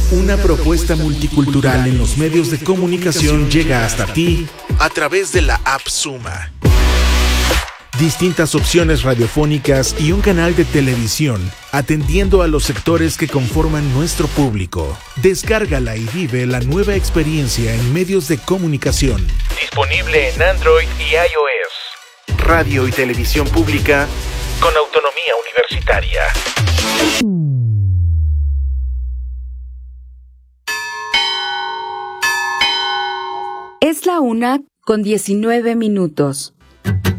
Una propuesta multicultural en los medios de comunicación llega hasta ti a través de la app Suma. Distintas opciones radiofónicas y un canal de televisión atendiendo a los sectores que conforman nuestro público. Descárgala y vive la nueva experiencia en medios de comunicación. Disponible en Android y iOS. Radio y televisión pública con autonomía universitaria. Es la 1:19.